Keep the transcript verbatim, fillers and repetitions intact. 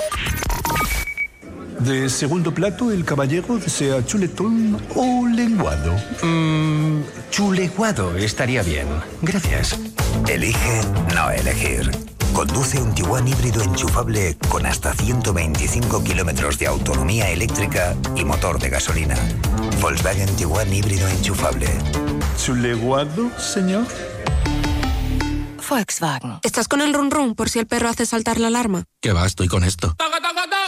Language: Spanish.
De segundo plato, el caballero desea chuletón o lenguado. Mmm, chuleguado estaría bien. Gracias. Elige no elegir. Conduce un Tiguan híbrido enchufable con hasta ciento veinticinco kilómetros de autonomía eléctrica y motor de gasolina. Volkswagen Tiguan híbrido enchufable. ¿Chuleguado, señor? Volkswagen. ¿Estás con el run run por si el perro hace saltar la alarma? Que va, estoy con esto.